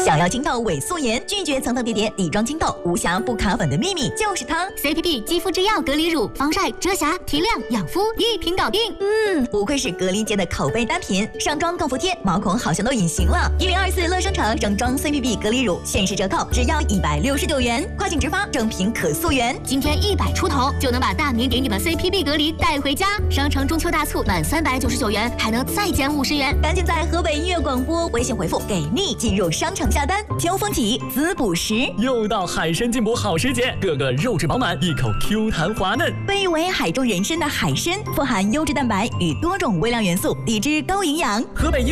想要清透伪素颜，拒绝层层叠叠底妆清透，无瑕不卡粉的秘密就是它。 CPB 肌肤之钥隔离乳，防晒、遮瑕、提亮、养肤，一瓶搞定。 不愧是隔离界的口碑单品，上妆更服帖，毛孔好像都隐形了。1024乐生城整装 CPB 隔离乳限时折扣，只要169元，快请直发，整瓶可溯源。 今天100出头就能把大名鼎鼎的 CPB 隔离带回家。商城中秋大促满399元还能再减50元， 赶紧在河北音乐广播微信回复给力进入商城下单。秋风起，滋补时， 又到海参进补好时节，个个肉质饱满，一口 Q 弹滑嫩。 被誉为海中人参的海参，富含优质蛋白与多种微量元素，抵制高营养。 河北音